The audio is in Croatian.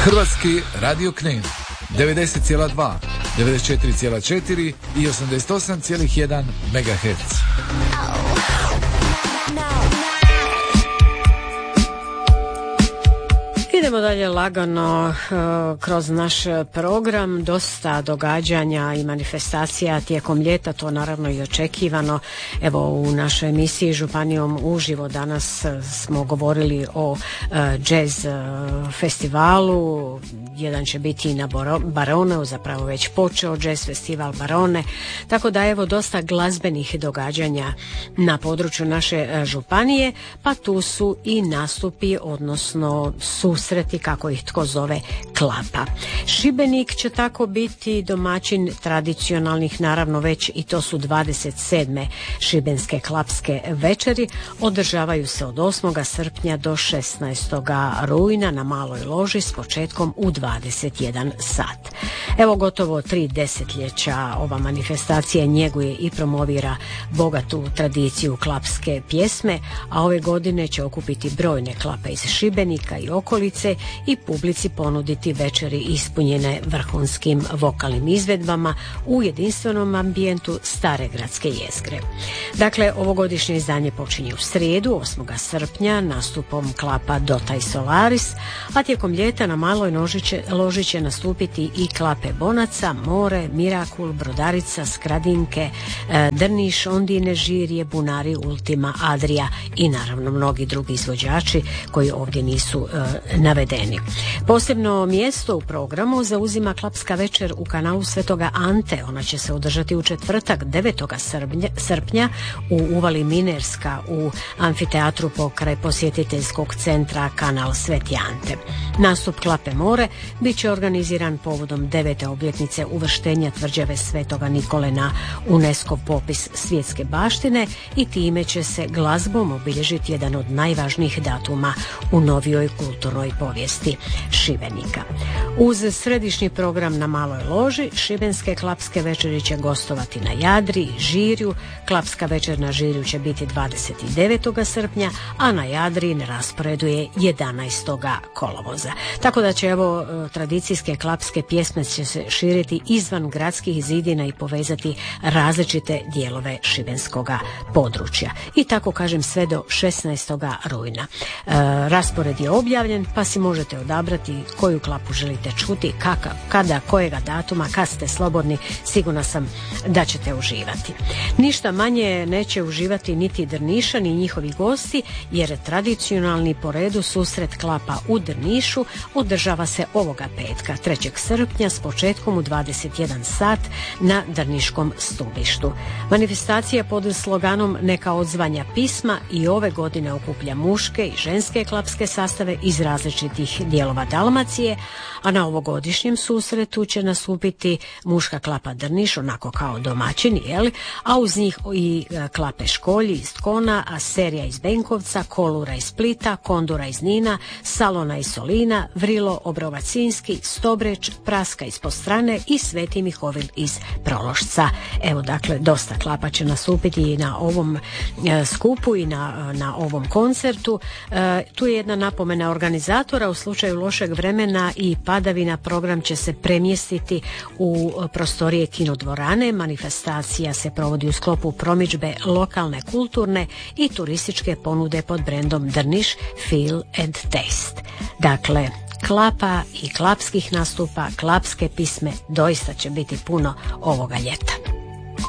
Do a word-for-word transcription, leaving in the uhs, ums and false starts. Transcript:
Hrvatski radio Knin devedeset zarez dva, devedeset četiri zarez četiri i osamdeset osam zarez jedan megaherca. Idemo dalje lagano uh, kroz naš program, dosta događanja i manifestacija tijekom ljeta, to naravno i očekivano. Evo u našoj emisiji Županijom uživo danas smo govorili o uh, jazz uh, festivalu, jedan će biti i na Baroneu, zapravo već počeo jazz festival Barone, tako da evo dosta glazbenih događanja na području naše uh, županije, pa tu su i nastupi, odnosno susreti, kako ih tko zove, klapa. Šibenik će tako biti domaćin tradicionalnih, naravno već i to su dvadeset sedme šibenske klapske večeri, održavaju se od osmog srpnja do šesnaestog rujna na Maloj loži s početkom u dvadeset jedan sat. Evo gotovo tri desetljeća ova manifestacija njeguje i promovira bogatu tradiciju klapske pjesme, a ove godine će okupiti brojne klape iz Šibenika i okolice i publici ponuditi večeri ispunjene vrhunskim vokalnim izvedbama u jedinstvenom ambijentu stare gradske jezgre. Dakle, ovogodišnje izdanje počinje u srijedu, osmog srpnja, nastupom klapa Dota i Solaris, a tijekom ljeta na Maloj loži će nastupiti i klape Bonaca, More, Mirakul, Brodarica, Skradinke, Drniš, Ondine, Žirje, Bunari, Ultima, Adria i naravno mnogi drugi izvođači koji ovdje nisu e, navedeni. Posebno mjesto u programu zauzima klapska večer u kanalu Svetoga Ante. Ona će se održati u četvrtak devetog srpnja u Uvali Minerska u amfiteatru pokraj posjetiteljskog centra Kanal Sveti Ante. Nastup klape More bit će organiziran povodom devete obljetnice uvrštenja tvrđave Svetoga Nikole na UNESCO popis svjetske baštine i time će se glazbom obilježiti jedan od najvažnijih datuma u novijoj kulturnoj povijesti Šibenika. Uz središnji program na Maloj loži, šibenske klapske večeri će gostovati na Jadri i Žirju. Klapska večer na Žirju će biti dvadeset devetog srpnja, a na Jadri na rasporedu je jedanaestog kolovoza. Tako da će evo tradicijske klapske pjesme će se širiti izvan gradskih zidina i povezati različite dijelove šibenskog područja. I tako kažem sve do šesnaestog rujna. E, raspored je objavljen, pa si možete odabrati koju klapu želite čuti, kaka, kada, kojega datuma, kad ste slobodni, sigurna sam da ćete uživati. Ništa manje neće uživati niti Drniša ni njihovi gosti, jer tradicionalni po redu susret klapa u Drnišu održava se ovoga petka, trećeg srpnja s početkom u dvadeset jedan sat na Drniškom stubištu. Manifestacija pod sloganom Neka odzvanja pisma i ove godine okuplja muške i ženske klapske sastave iz različitih dijelova Dalmacije, a na ovogodišnjem susretu će nastupiti muška klapa Drniš, onako kao domaćini, jel? A uz njih i klape Školji iz Tkona, a serija iz Benkovca, Kolura iz Splita, Kondura iz Nina, Salona iz Solina, Vrilo Obrovacinski, Stobreć, Praska iz Postrane i Sveti Mihovil iz Prološca. Evo, dakle, dosta klapa će nastupiti i na ovom e, skupu i na, na ovom koncertu. E, tu je jedna napomena organizatora: u slučaju lošeg vremena i padavina program će se premjestiti u prostorije kinodvorane. Manifestacija se provodi u sklopu promidžbe lokalne kulturne i turističke ponude pod brendom Drniš Feel and Taste. Dakle, klapa i klapskih nastupa, klapske pisme doista će biti puno ovoga ljeta.